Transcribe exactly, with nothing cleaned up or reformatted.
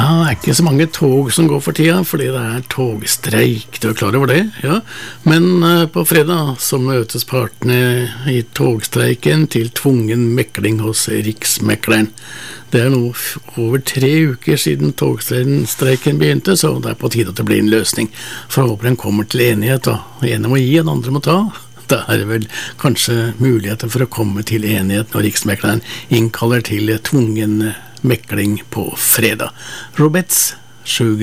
Ja, det er ikke så mange tog som går for tida, fordi det er togstreik, du er klar over det, ja. Men uh, på fredag så møtes partene i togstreiken til tvungen mekling hos Riksmekleren. Det er nå over tre uker siden togstreiken begynte, så det er på tide at det blir en løsning. For jeg håper den kommer til enighet, da. En må gi, den andre må ta. Det er vel kanskje muligheter for å komme til enighet når Riksmekleren innkaller til tvungen mekling på fredag. Roberts,